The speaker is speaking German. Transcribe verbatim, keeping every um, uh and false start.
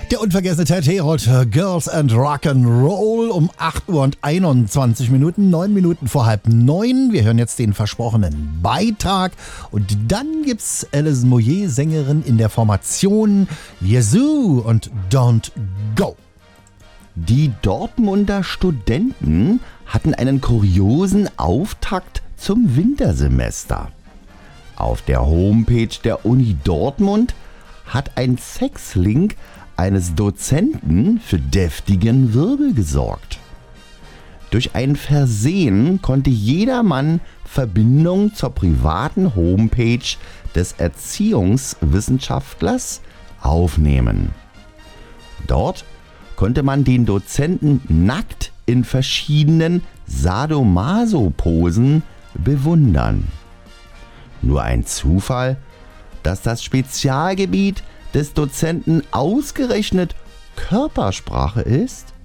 Der unvergessene Ted Herold, Girls and Rock'n'Roll um acht Uhr und einundzwanzig Minuten, neun Minuten vor halb neun. Wir hören jetzt den versprochenen Beitrag und dann gibt's Alison Moyet, Sängerin in der Formation Yazoo und Don't Go. Die Dortmunder Studenten hatten einen kuriosen Auftakt zum Wintersemester. Auf der Homepage der Uni Dortmund hat ein Sexlink eines Dozenten für deftigen Wirbel gesorgt. Durch ein Versehen konnte jedermann Verbindung zur privaten Homepage des Erziehungswissenschaftlers aufnehmen. Dort konnte man den Dozenten nackt in verschiedenen Sadomaso-Posen bewundern. Nur ein Zufall, dass das Spezialgebiet des Dozenten ausgerechnet Körpersprache ist?